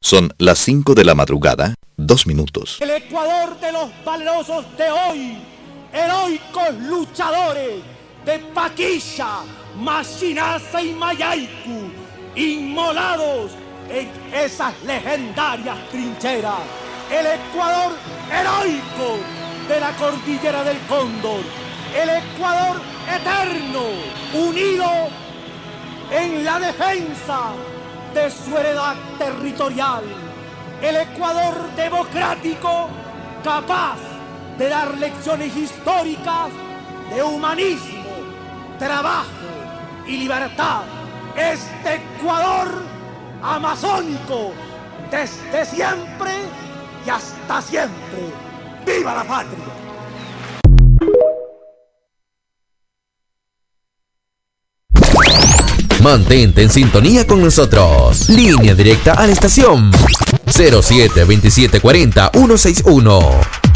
Son las 5 de la madrugada, 2 minutos. El Ecuador de los valerosos de hoy, heroicos luchadores de Paquilla, Machinaza y Mayaicu, inmolados en esas legendarias trincheras. El Ecuador heroico de la cordillera del Cóndor, el Ecuador eterno, unido en la defensa de su heredad territorial, el Ecuador democrático capaz de dar lecciones históricas de humanismo, trabajo y libertad. Este Ecuador amazónico desde siempre y hasta siempre. ¡Viva la patria! Mantente en sintonía con nosotros. Línea directa a la estación 07 27 40 161.